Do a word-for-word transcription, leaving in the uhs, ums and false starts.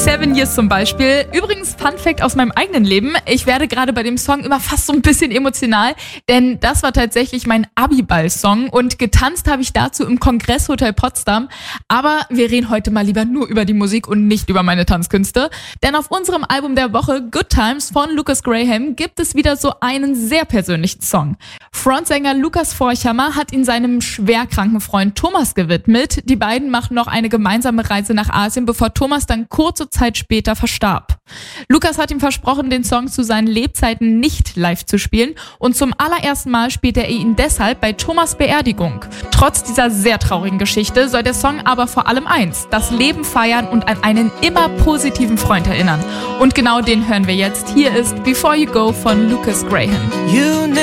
Seven Years zum Beispiel. Übrigens, Fun Fact aus meinem eigenen Leben. Ich werde gerade bei dem Song immer fast so ein bisschen emotional, denn das war tatsächlich mein Abiball-Song und getanzt habe ich dazu im Kongresshotel Potsdam. Aber wir reden heute mal lieber nur über die Musik und nicht über meine Tanzkünste. Denn auf unserem Album der Woche Good Times von Lucas Graham gibt es wieder so einen sehr persönlichen Song. Frontsänger Lukas Forchhammer hat ihn seinem schwerkranken Freund Thomas gewidmet. Die beiden machen noch eine gemeinsame Reise nach Asien, bevor Thomas dann kurze Zeit später verstarb. Lukas hat ihm versprochen, den Song zu seinen Lebzeiten nicht live zu spielen und zum allerersten Mal spielte er ihn deshalb bei Thomas' Beerdigung. Trotz dieser sehr traurigen Geschichte soll der Song aber vor allem eins, das Leben feiern und an einen immer positiven Freund erinnern. Und genau den hören wir jetzt. Hier ist Before You Go von Lucas Graham. You